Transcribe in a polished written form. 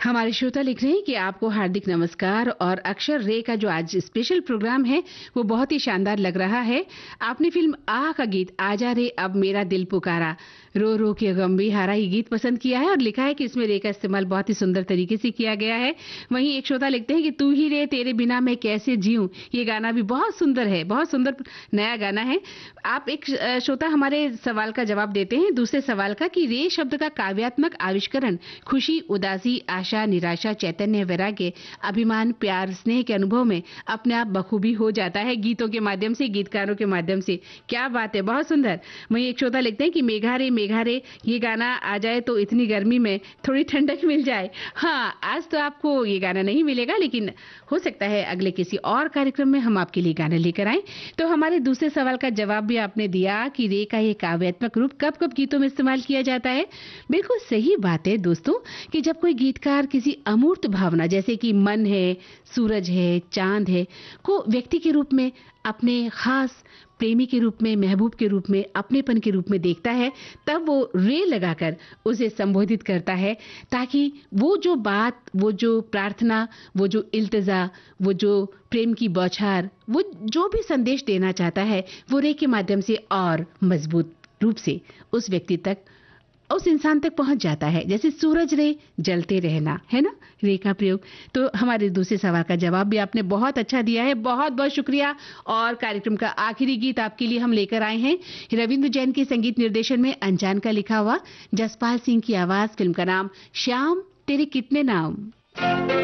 हमारे श्रोता लिख रहे हैं कि आपको हार्दिक नमस्कार और अक्षर रे का जो आज स्पेशल प्रोग्राम है वो बहुत ही शानदार लग रहा है। आपने फिल्म आह का गीत आजा रे अब मेरा दिल पुकारा रो रो के गम भी हारा ये गीत पसंद किया है और लिखा है कि इसमें रे का इस्तेमाल बहुत ही सुंदर तरीके से किया गया है। वहीं एक श्रोता लिखते हैं कि तू ही रे तेरे बिना मैं कैसे जीऊं, ये गाना भी बहुत सुंदर है, बहुत सुंदर नया गाना है। आप एक श्रोता हमारे सवाल का जवाब देते हैं दूसरे सवाल का कि रे शब्द का काव्यात्मक आविष्करण खुशी, उदासी, आशा, निराशा, चैतन्य, वैराग्य, अभिमान, प्यार, स्नेह के अनुभव में अपने आप बखूबी हो जाता है गीतों के माध्यम से, गीतकारों के माध्यम से। क्या बात है, बहुत सुंदर। वहीं एक श्रोता लिखते हैं कि मेघा रे ये गाना आ जाए तो इतनी गर्मी में थोड़ी ठंडक मिल जाए। हाँ, आज तो आपको ये गाना नहीं मिलेगा, लेकिन हो सकता है अगले किसी और कार्यक्रम में हम आपके लिए गाना लेकर आएं। तो हमारे दूसरे सवाल का जवाब भी आपने दिया कि रे का ये काव्यात्मक रूप कब कब गीतों में इस्तेमाल किया जाता है। बिल्कुल सही बात है दोस्तों कि जब कोई गीतकार किसी अमूर्त भावना जैसे कि मन है, सूरज है, चांद है को व्यक्ति के रूप में, अपने खास प्रेमी के रूप में, महबूब के रूप में, अपनेपन के रूप में देखता है, तब वो रे लगाकर उसे संबोधित करता है ताकि वो जो बात, वो जो प्रार्थना, वो जो इल्तिजा, वो जो प्रेम की बौछार, वो जो भी संदेश देना चाहता है वो रे के माध्यम से और मजबूत रूप से उस व्यक्ति तक, उस इंसान तक पहुंच जाता है। जैसे सूरज रे जलते रहना है ना, रे का प्रयोग। तो हमारे दूसरे सवाल का जवाब भी आपने बहुत अच्छा दिया है, बहुत बहुत शुक्रिया। और कार्यक्रम का आखिरी गीत आपके लिए हम लेकर आए हैं रविंद्र जैन के संगीत निर्देशन में अनजान का लिखा हुआ, जसपाल सिंह की आवाज, फिल्म का नाम श्याम तेरे कितने नाम।